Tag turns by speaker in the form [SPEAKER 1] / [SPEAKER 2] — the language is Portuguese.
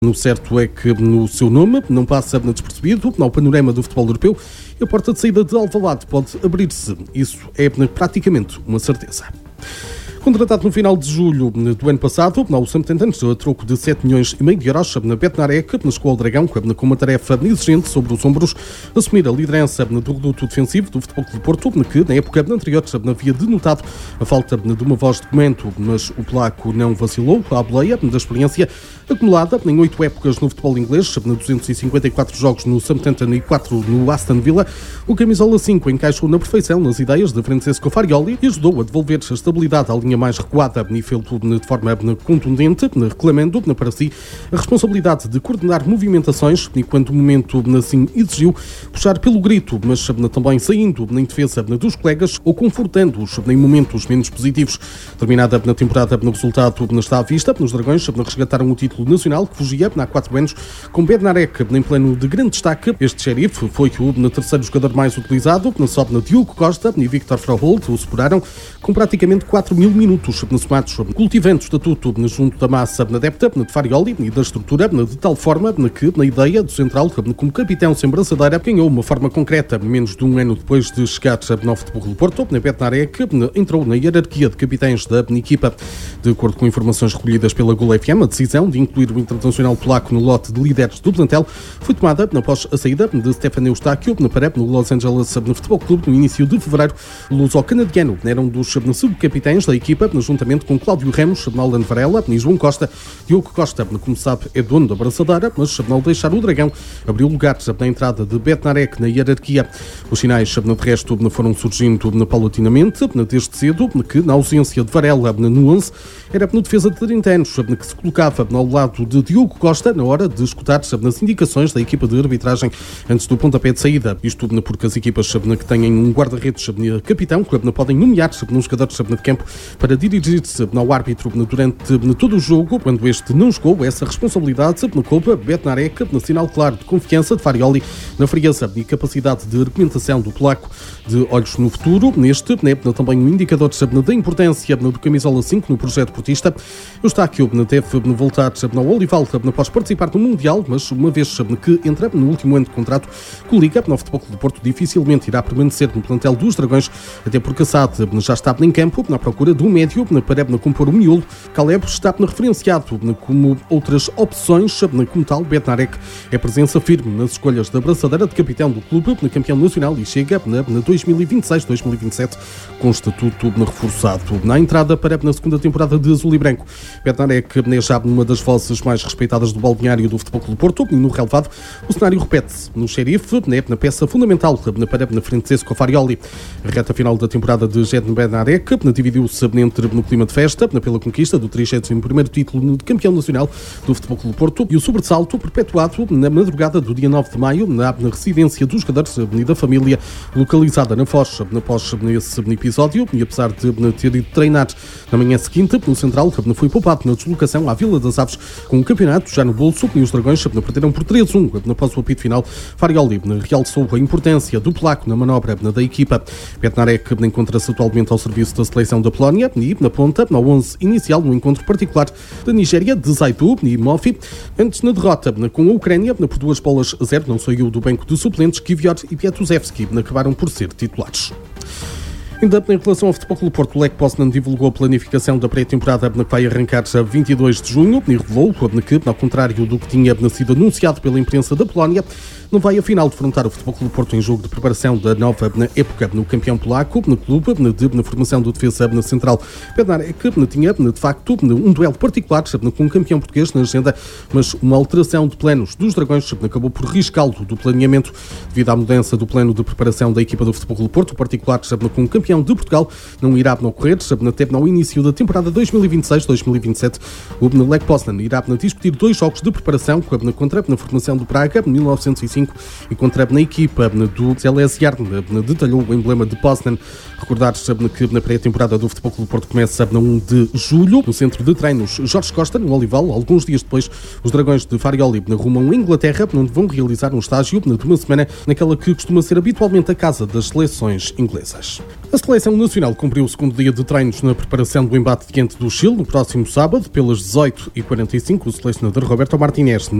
[SPEAKER 1] O certo é que no seu nome não passa despercebido ao panorama do futebol europeu e a porta de saída de Alvalade pode abrir-se. Isso é praticamente uma certeza. Contratado no final de julho do ano passado, o Southampton, a troco de 7 milhões e meio de euros, na Bednarek, com o Dragão, com uma tarefa exigente sobre os ombros, assumir a liderança do reduto defensivo do Futebol Clube Porto, que na época anterior havia denotado a falta de uma voz de comando, mas o polaco não vacilou à boleia da experiência acumulada em 8 épocas no futebol inglês, 254 jogos no Southampton e 4 no Aston Villa. O camisola 5 encaixou na perfeição nas ideias de Francesco Farioli e ajudou a devolver a estabilidade à linha mais recuada e fez de forma contundente, reclamando para si a responsabilidade de coordenar movimentações e, quando o momento assim exigiu, puxar pelo grito, mas também saindo em defesa dos colegas ou confortando-os em momentos menos positivos. Terminada na temporada, no resultado está à vista. Os Dragões resgataram o título nacional que fugia há 4 anos com Bednarek em plano de grande destaque. Este xerife foi o terceiro jogador mais utilizado, só Diogo Costa e Victor Froholt o superaram com praticamente 4 mil minutos somados, cultivando o estatuto junto da massa adepta de Farioli e da estrutura, de tal forma que, na ideia do central, como capitão sem braçadeira, ganhou uma forma concreta. Menos de um ano depois de chegar ao Futebol Clube Porto, Bednarek entrou na hierarquia de capitães da equipa. De acordo com informações recolhidas pela Gol FM, a decisão de incluir o internacional polaco no lote de líderes do plantel foi tomada após a saída de Stefan Eustáquio para o Los Angeles Futebol Clube no início de fevereiro. O luso-canadiano era um dos subcapitães da equipa, juntamente com Cláudio Ramos, Alan Varela e João Costa. Diogo Costa, como sabe, é dono da braçadeira, mas ao deixar o Dragão, abriu lugar na entrada de Bednarek na hierarquia. Os sinais, de resto, foram surgindo paulatinamente, desde cedo, que na ausência de Varela no 11, era no defesa de 30 anos, que se colocava ao lado de Diogo Costa na hora de escutar nas indicações da equipa de arbitragem antes do pontapé de saída. Isto porque as equipas que têm um guarda-redes capitão podem nomear um jogador de campo para dirigir-se ao árbitro durante todo o jogo. Quando este não jogou, essa responsabilidade coube a Bednarek, sinal claro de confiança de Farioli na frieza e capacidade de argumentação do polaco. De olhos no futuro, neste também um indicador da importância do camisola 5 no projeto portista. Eustáquio deve voltar ao Olival após participar do Mundial, mas uma vez que entra no último ano de contrato com a Liga, no Futebol Clube do Porto dificilmente irá permanecer no plantel dos Dragões, até porque Assad já está em campo na procura do médio para compor o miolo. Caleb está referenciado como outras opções, como tal. Bednarek é presença firme nas escolhas da braçadeira de capitão do clube, campeão nacional, e chega na 2026-2027 com estatuto reforçado. Na entrada para a segunda temporada de Azul e Branco, Bednarek é já uma das vozes mais respeitadas do balneário do Futebol Clube Porto, e no relevado o cenário repete-se no xerife, na peça fundamental para Francesco Farioli. A reta final da temporada de Bednarek dividiu-se entre no clima de festa pela conquista do 31º título de campeão nacional do Futebol Clube Porto e o sobressalto perpetuado na madrugada do dia 9 de maio na residência dos jogadores e da família localizada na Foz. Após esse episódio, e apesar de ter ido treinar na manhã seguinte, no Central foi poupado na deslocação à Vila das Aves com o campeonato já no bolso, e os Dragões perderam por 3-1 após o apito final. Farioli realçou a importância do polaco na manobra da equipa. Bednarek encontra-se atualmente ao serviço da seleção da Polónia e na ponta, ao 11 inicial, no encontro particular da Nigéria, de Zaidu e Mofi. Antes, na derrota com a Ucrânia, por 2-0, não saiu do banco de suplentes, Kivior e Piatuzewski acabaram por ser titulares. Ainda em relação ao Futebol Clube Porto, o Lech Poznan divulgou a planificação da pré-temporada que vai arrancar a 22 de junho e revelou que, ao contrário do que tinha sido anunciado pela imprensa da Polónia, não vai afinal defrontar o Futebol Clube Porto em jogo de preparação da nova época no campeão polaco, no clube, na formação do defesa central. Bednarek tinha, de facto, um duelo particular com um campeão português na agenda, mas uma alteração de planos dos Dragões acabou por riscá-lo do planeamento devido à mudança do plano de preparação da equipa do Futebol Clube Porto. O particular com o campeão de Portugal não irá ocorrer até ao início da temporada 2026-2027. O Lech Poznan irá discutir 2 jogos de preparação contra a formação do Praga, 1905, e contra a equipa do Zalesjar, detalhou o emblema de Poznan. Recordar que na pré-temporada do Futebol Clube Porto começa a 1 de julho, no centro de treinos Jorge Costa, no Olival. Alguns dias depois, os Dragões de Farioli rumam a Inglaterra, onde vão realizar um estágio de uma semana naquela que costuma ser habitualmente a casa das seleções inglesas. A seleção nacional cumpriu o segundo dia de treinos na preparação do embate diante do Chile no próximo sábado, pelas 18h45. O selecionador Roberto Martinez